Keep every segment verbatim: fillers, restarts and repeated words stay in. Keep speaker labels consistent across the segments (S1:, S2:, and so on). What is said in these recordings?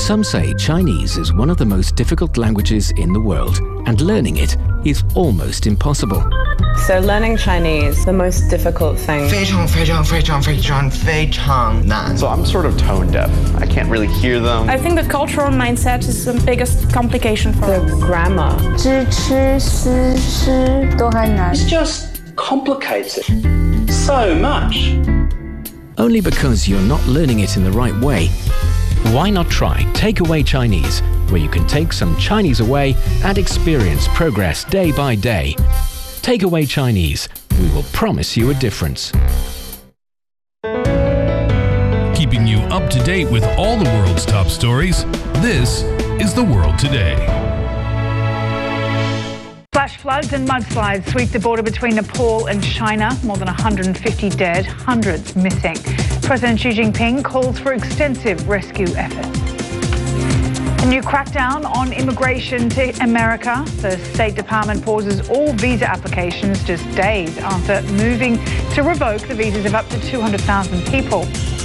S1: Some say Chinese is one of the most difficult languages in the world, and learning it is almost impossible.
S2: So learning Chinese, the most difficult thing.
S3: 非常非常非常非常非常难.
S4: So I'm sort of tone deaf. I can't really hear them.
S5: I think the cultural mindset is the biggest complication for
S2: the
S5: us.
S2: grammar.
S6: 知吃思诗都很难.
S7: It's just complicated so much.
S1: Only because you're not learning it in the right way. Why not try Takeaway Chinese, where you can take some Chinese away and experience progress day by day. Takeaway Chinese. We will promise you a difference.
S8: Keeping you up to date with all the world's top stories, this is The World Today.
S9: Flash floods and mudslides sweep the border between Nepal and China. More than one hundred fifty dead, hundreds missing. President Xi Jinping calls for extensive rescue efforts. A new crackdown on immigration to America. The State Department pauses all visa applications just days after moving to revoke the visas of up to two hundred thousand people.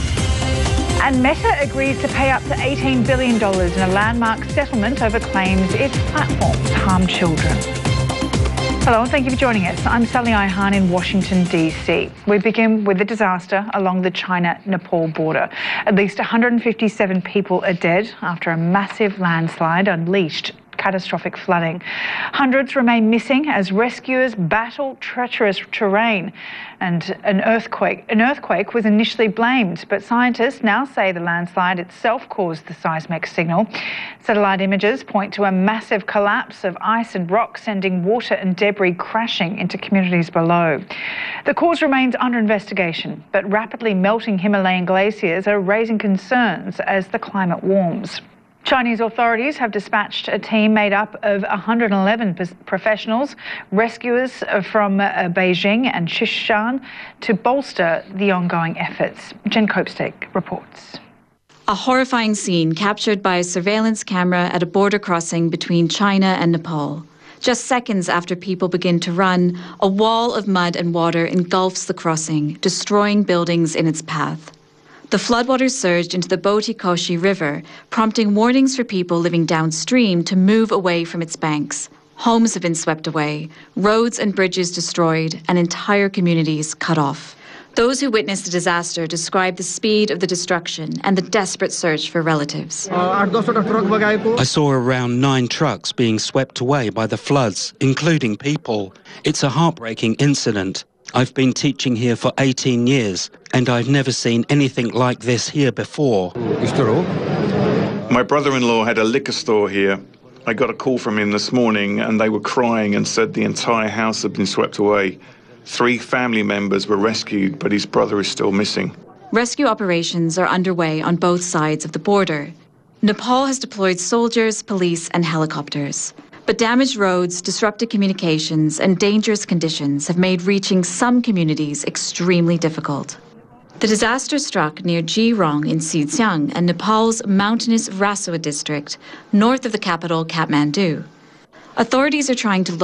S9: And Meta agrees to pay up to eighteen billion dollars in a landmark settlement over claims its platforms harm children. Hello and thank you for joining us. I'm Sally Ihan in Washington, D C. We begin with the disaster along the China-Nepal border. At least one hundred fifty-seven people are dead after a massive landslide unleashed catastrophic flooding. Hundreds remain missing as rescuers battle treacherous terrain. And an earthquake, an earthquake was initially blamed, but scientists now say the landslide itself caused the seismic signal. Satellite images point to a massive collapse of ice and rock, sending water and debris crashing into communities below. The cause remains under investigation, but rapidly melting Himalayan glaciers are raising concerns as the climate warms. Chinese authorities have dispatched a team made up of one hundred eleven professionals, rescuers from Beijing and Xishan, to bolster the ongoing efforts. Jen Copestake reports.
S10: A horrifying scene captured by a surveillance camera at a border crossing between China and Nepal. Just seconds after people begin to run, a wall of mud and water engulfs the crossing, destroying buildings in its path. The floodwaters surged into the Boti Koshi River, prompting warnings for people living downstream to move away from its banks. Homes have been swept away, roads and bridges destroyed, and entire communities cut off. Those who witnessed the disaster describe the speed of the destruction and the desperate search for relatives.
S11: I saw around nine trucks being swept away by the floods, including people. It's a heartbreaking incident. I've been teaching here for eighteen years, and I've never seen anything like this here before.
S12: My brother-in-law had a liquor store here. I got a call from him this morning, and they were crying and said the entire house had been swept away. Three family members were rescued, but his brother is still missing.
S10: Rescue operations are underway on both sides of the border. Nepal has deployed soldiers, police, and helicopters. But damaged roads, disrupted communications, and dangerous conditions have made reaching some communities extremely difficult. The disaster struck near Jirong in Xizang and Nepal's mountainous Rasua district, north of the capital, Kathmandu. Authorities are trying to look